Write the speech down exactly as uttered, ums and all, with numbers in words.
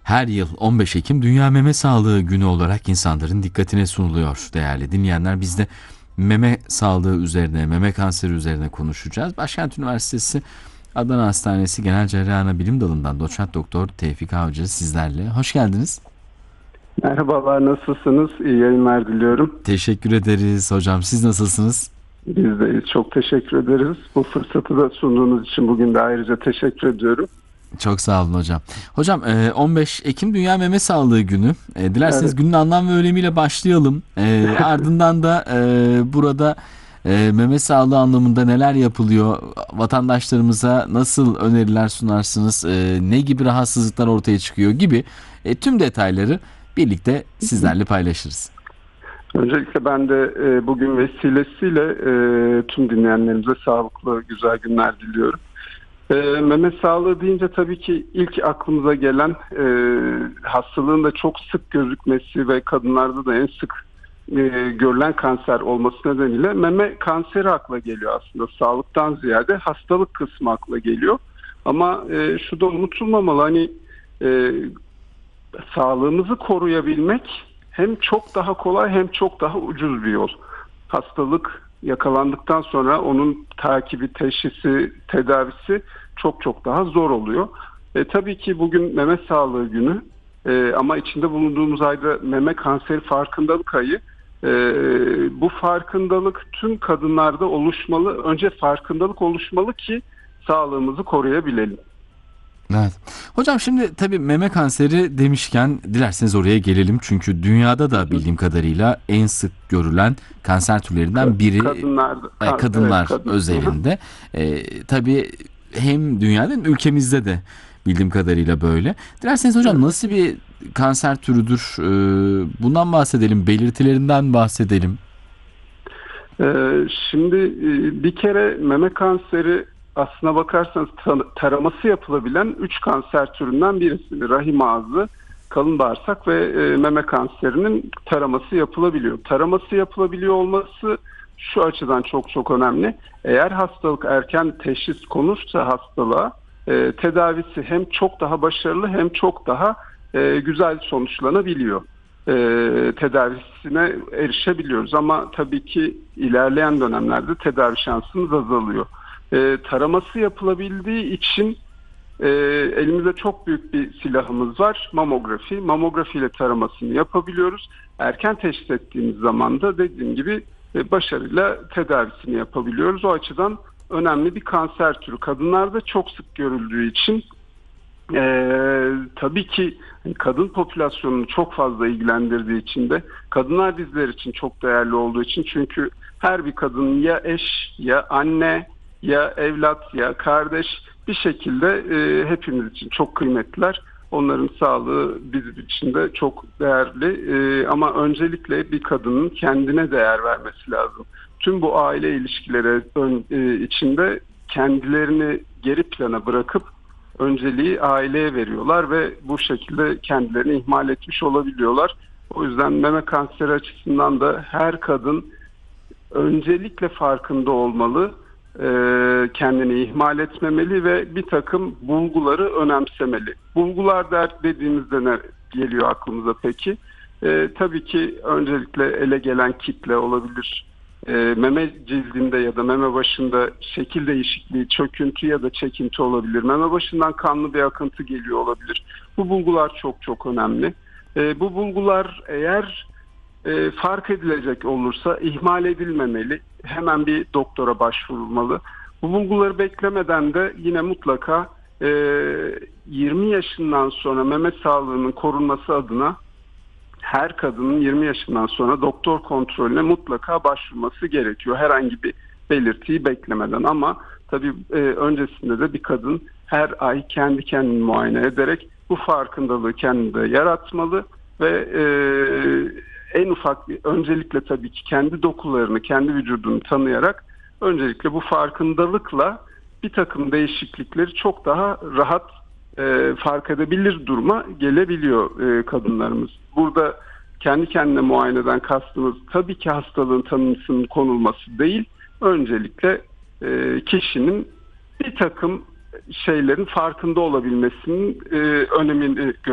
Her yıl on beş Ekim Dünya Meme Sağlığı Günü olarak insanların dikkatine sunuluyor değerli dinleyenler. Biz de meme sağlığı üzerine, meme kanseri üzerine konuşacağız. Başkent Üniversitesi Adana Hastanesi Genel Cerrahi Anabilim Dalı'ndan Doçent Doktor Tevfik Avcı sizlerle. Hoş geldiniz. Merhabalar, nasılsınız? İyi yayınlar diliyorum. Teşekkür ederiz hocam. Siz nasılsınız? Biz de iyiyiz. Çok teşekkür ederiz. Bu fırsatı da sunduğunuz için bugün de ayrıca teşekkür ediyorum. Çok sağ olun hocam. Hocam on beş Ekim Dünya Meme Sağlığı Günü. Dilerseniz Evet. günün anlam ve önemiyle başlayalım. Ardından da burada meme sağlığı anlamında neler yapılıyor? Vatandaşlarımıza nasıl öneriler sunarsınız? Ne gibi rahatsızlıklar ortaya çıkıyor gibi tüm detayları birlikte sizlerle paylaşırız. Öncelikle ben de e, bugün vesilesiyle e, tüm dinleyenlerimize sağlıklı, güzel günler diliyorum. E, meme sağlığı deyince tabii ki ilk aklımıza gelen e, hastalığın da çok sık gözükmesi ve kadınlarda da en sık e, görülen kanser olması nedeniyle meme kanseri akla geliyor aslında. Sağlıktan ziyade hastalık kısmı akla geliyor. Ama e, şu da unutulmamalı, hani e, sağlığımızı koruyabilmek hem çok daha kolay hem çok daha ucuz bir yol. Hastalık yakalandıktan sonra onun takibi, teşhisi, tedavisi çok çok daha zor oluyor. E, tabii ki bugün meme sağlığı günü e, ama içinde bulunduğumuz ayda meme kanseri farkındalık ayı. E, bu farkındalık tüm kadınlarda oluşmalı. Önce farkındalık oluşmalı ki sağlığımızı koruyabilelim. Evet. Hocam şimdi tabii meme kanseri demişken dilerseniz oraya gelelim. Çünkü dünyada da bildiğim kadarıyla en sık görülen kanser türlerinden biri Kadınlarda, e, kadınlar evet, kadın. özelinde. E, tabii hem dünyada hem ülkemizde de bildiğim kadarıyla böyle. Dilerseniz hocam nasıl bir kanser türüdür? E, bundan bahsedelim, belirtilerinden bahsedelim. Ee, şimdi e, bir kere meme kanseri aslına bakarsanız taraması yapılabilen üç kanser türünden birisi. Rahim ağzı, kalın bağırsak ve e, meme kanserinin taraması yapılabiliyor. Taraması yapılabiliyor olması şu açıdan çok çok önemli. Eğer hastalık erken teşhis konursa hastalığa e, tedavisi hem çok daha başarılı hem çok daha e, güzel sonuçlanabiliyor. E, tedavisine erişebiliyoruz ama tabii ki ilerleyen dönemlerde tedavi şansımız azalıyor. E, taraması yapılabildiği için e, elimizde çok büyük bir silahımız var, mamografi. Mamografi ile taramasını yapabiliyoruz. Erken teşhis ettiğimiz zaman da dediğim gibi e, başarıyla tedavisini yapabiliyoruz. O açıdan önemli bir kanser türü. Kadınlarda çok sık görüldüğü için Ee, tabii ki kadın popülasyonunu çok fazla ilgilendirdiği için de kadınlar bizler için çok değerli olduğu için, çünkü her bir kadın ya eş ya anne ya evlat ya kardeş bir şekilde e, hepimiz için çok kıymetliler. Onların sağlığı bizim için de çok değerli e, ama öncelikle bir kadının kendine değer vermesi lazım. Tüm bu aile ilişkileri ön, e, içinde kendilerini geri plana bırakıp önceliği aileye veriyorlar ve bu şekilde kendilerini ihmal etmiş olabiliyorlar. O yüzden meme kanseri açısından da her kadın öncelikle farkında olmalı, kendini ihmal etmemeli ve bir takım bulguları önemsemeli. Bulgular der dediğimizde ne geliyor aklımıza peki? E, tabii ki öncelikle ele gelen kitle olabilir. E, meme cildinde ya da meme başında şekil değişikliği, çöküntü ya da çekinti olabilir. Meme başından kanlı bir akıntı geliyor olabilir. Bu bulgular çok çok önemli. E, bu bulgular eğer e, fark edilecek olursa ihmal edilmemeli. Hemen bir doktora başvurulmalı. Bu bulguları beklemeden de yine mutlaka e, yirmi yaşından sonra meme sağlığının korunması adına her kadının yirmi yaşından sonra doktor kontrolüne mutlaka başvurması gerekiyor. Herhangi bir belirtiyi beklemeden, ama tabii e, öncesinde de bir kadın her ay kendi kendini muayene ederek bu farkındalığı kendinde yaratmalı ve e, en ufak bir öncelikle tabii ki kendi dokularını, kendi vücudunu tanıyarak öncelikle bu farkındalıkla bir takım değişiklikleri çok daha rahat e, fark edebilir duruma gelebiliyor e, kadınlarımız. Burada kendi kendine muayeneden kastımız tabii ki hastalığın tanısının konulması değil, öncelikle e, kişinin bir takım şeylerin farkında olabilmesinin e, önemini